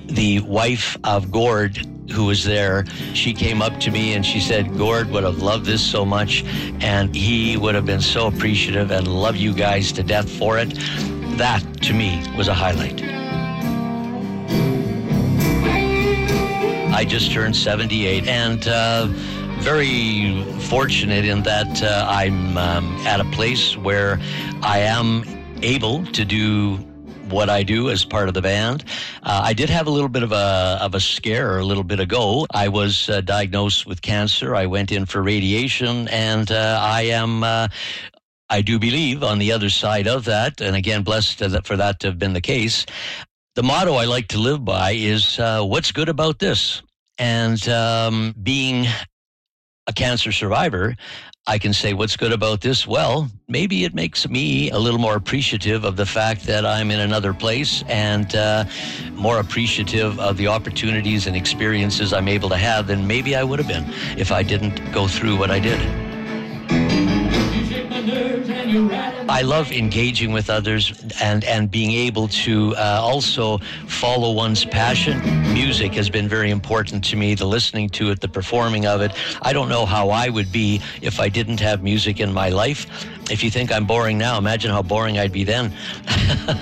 the wife of Gord, who was there, she came up to me and she said, Gord would have loved this so much, and he would have been so appreciative and love you guys to death for it. That, to me, was a highlight. I just turned 78, and very fortunate in that I'm at a place where I am able to do what I do as part of the band. I did have a little bit of a scare a little bit ago. I was diagnosed with cancer. I went in for radiation, and I do believe on the other side of that, and again, blessed for that to have been the case. The motto I like to live by is, what's good about this? And being a cancer survivor, I can say, what's good about this? Well, maybe it makes me a little more appreciative of the fact that I'm in another place, and more appreciative of the opportunities and experiences I'm able to have than maybe I would have been if I didn't go through what I did. I love engaging with others and being able to also follow one's passion. Music has been very important to me, the listening to it, the performing of it. I don't know how I would be if I didn't have music in my life. If you think I'm boring now, imagine how boring I'd be then.